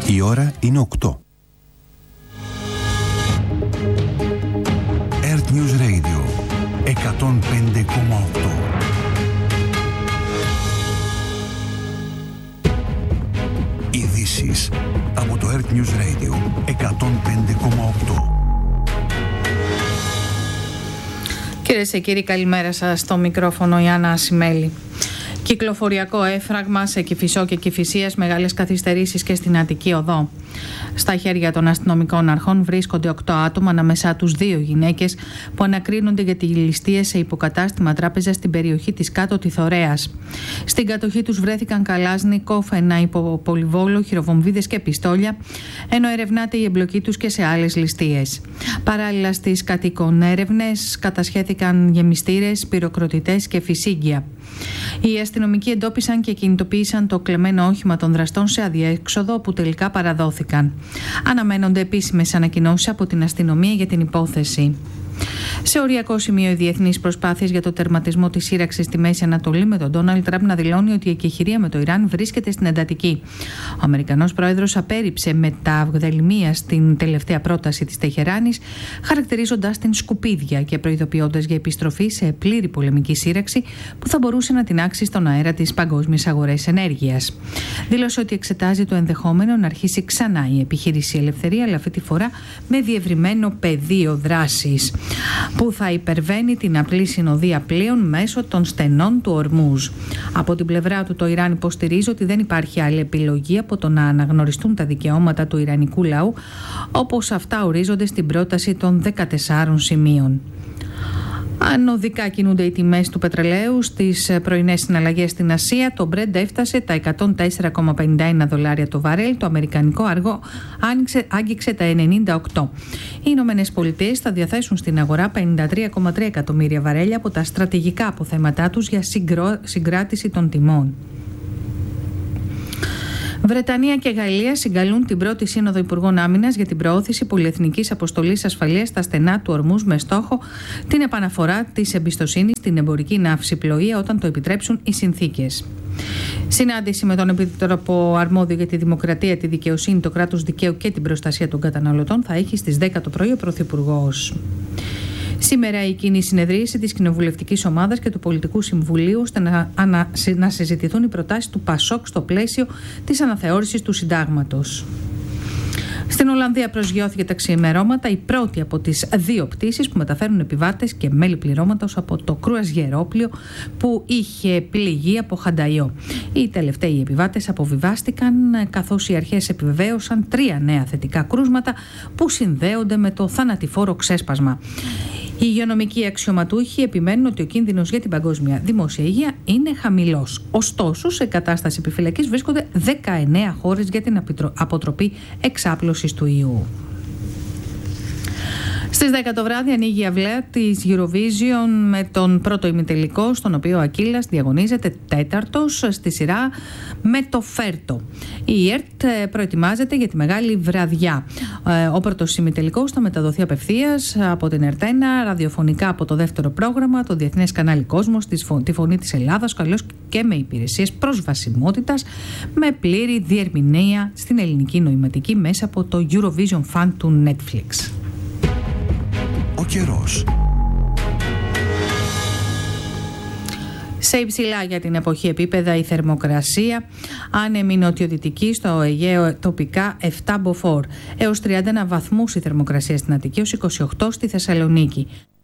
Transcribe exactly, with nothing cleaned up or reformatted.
Η ώρα είναι οκτώ. Earth News Radio εκατόν πέντε κόμμα οκτώ. Ειδήσεις από το Earth News Radio εκατόν πέντε κόμμα οκτώ. Κυρίες και κύριοι, καλημέρα σας. Στο μικρόφωνο η Άννα Ασημέλη. Κυκλοφοριακό έφραγμα σε Κηφισό και Κηφισίας, μεγάλες καθυστερήσεις και στην Αττική Οδό. Στα χέρια των αστυνομικών αρχών βρίσκονται οκτώ άτομα, ανάμεσά τους δύο γυναίκες που ανακρίνονται για τη ληστεία σε υποκατάστημα τράπεζα στην περιοχή της Κάτω Τιθωρέας. Στην κατοχή τους βρέθηκαν καλάζνικοφ, ένα υποπολιβόλο, χειροβομβίδες και πιστόλια, ενώ ερευνάται η εμπλοκή τους και σε άλλες ληστείες. Παράλληλα στις κατοικών έρευνες κατασχέθηκαν γεμιστήρες, πυροκροτητές και φυσίγγια. Οι αστυνομικοί εντόπισαν και κινητοποίησαν το κλεμμένο όχημα των δραστών σε αδιέξοδο που τελικά παραδόθηκαν. Αναμένονται επίσημες ανακοινώσεις από την αστυνομία για την υπόθεση. Σε οριακό σημείο, οι διεθνείς προσπάθειες για το τερματισμό της σύραξης στη Μέση Ανατολή, με τον Ντόναλντ Τραμπ να δηλώνει ότι η εκεχηρία με το Ιράν βρίσκεται στην εντατική. Ο Αμερικανός πρόεδρος απέρριψε με τα αυγοδελημία στην τελευταία πρόταση της Τεχεράνης, χαρακτηρίζοντας την σκουπίδια και προειδοποιώντας για επιστροφή σε πλήρη πολεμική σύραξη που θα μπορούσε να τεινάξει στον αέρα τις παγκόσμιες αγορές ενέργειας. Δήλωσε ότι εξετάζει το ενδεχόμενο να αρχίσει ξανά η επιχείρηση Ελευθερία, αλλά αυτή τη φορά με διευρυμένο πεδίο δράσης, που θα υπερβαίνει την απλή συνοδεία πλοίων μέσω των στενών του Ορμούζ. Από την πλευρά του, το Ιράν υποστηρίζει ότι δεν υπάρχει άλλη επιλογή από το να αναγνωριστούν τα δικαιώματα του ιρανικού λαού, όπως αυτά ορίζονται στην πρόταση των δεκατεσσάρων σημείων. Ανωδικά κινούνται οι τιμές του πετρελαίου στις πρωινές συναλλαγές στην Ασία. Το Brent έφτασε τα εκατόν τέσσερα κόμμα πενήντα ένα δολάρια το βαρέλ. Το αμερικανικό αργό άνοιξε, άγγιξε τα ενενήντα οκτώ. Οι Ηνωμένες Πολιτείες θα διαθέσουν στην αγορά πενήντα τρία κόμμα τρία εκατομμύρια βαρέλια από τα στρατηγικά αποθέματά τους για συγκρό, συγκράτηση των τιμών. Βρετανία και Γαλλία συγκαλούν την πρώτη Σύνοδο Υπουργών Άμυνας για την προώθηση πολυεθνικής αποστολής ασφαλείας στα στενά του Ορμούζ, με στόχο την επαναφορά της εμπιστοσύνης στην εμπορική ναυσιπλοεία όταν το επιτρέψουν οι συνθήκες. Συνάντηση με τον Επίτροπο αρμόδιο για τη Δημοκρατία, τη Δικαιοσύνη, το κράτος δικαίου και την προστασία των καταναλωτών θα έχει στις δέκα το πρωί ο Πρωθυπουργός. Σήμερα η κοινή συνεδρίαση της Κοινοβουλευτικής Ομάδας και του Πολιτικού Συμβουλίου, ώστε να, ανα, να συζητηθούν οι προτάσεις του ΠΑΣΟΚ στο πλαίσιο της αναθεώρησης του Συντάγματος. Στην Ολλανδία προσγειώθηκε τα ξημερώματα η πρώτη από τις δύο πτήσεις που μεταφέρουν επιβάτες και μέλη πληρώματος από το κρουαζιερόπλοιο που είχε πληγεί από χανταϊό. Οι τελευταίοι επιβάτες αποβιβάστηκαν, καθώς οι αρχές επιβεβαίωσαν τρία νέα θετικά κρούσματα που συνδέονται με το θανατηφόρο ξέσπασμα. Οι υγειονομικοί αξιωματούχοι επιμένουν ότι ο κίνδυνος για την παγκόσμια δημόσια υγεία είναι χαμηλός. Ωστόσο, σε κατάσταση επιφυλακής βρίσκονται δεκαεννέα χώρες για την αποτροπή εξάπλωσης του ιού. Στις δέκα το βράδυ ανοίγει η αυλαία της Eurovision με τον πρώτο ημιτελικό, στον οποίο ο Ακύλας διαγωνίζεται τέταρτος στη σειρά με το Φέρτο. Η ΕΡΤ προετοιμάζεται για τη μεγάλη βραδιά. Ο πρώτος ημιτελικός θα μεταδοθεί απευθείας από την ΕΡΤ ένα, ραδιοφωνικά από το δεύτερο πρόγραμμα, το Διεθνές Κανάλι Κόσμος, τη Φωνή της Ελλάδας, καλώς και με υπηρεσίες προσβασιμότητας, με πλήρη διερμηνία στην ελληνική νοηματική μέσα από το Eurovision Fan του Netflix. Ο καιρός. Σε υψηλά για την εποχή επίπεδα η θερμοκρασία, άνεμη νοτιοδυτική, στο Αιγαίο τοπικά επτά μποφόρ, έως τριάντα ένα βαθμούς η θερμοκρασία στην Αττική, έως είκοσι οκτώ στη Θεσσαλονίκη.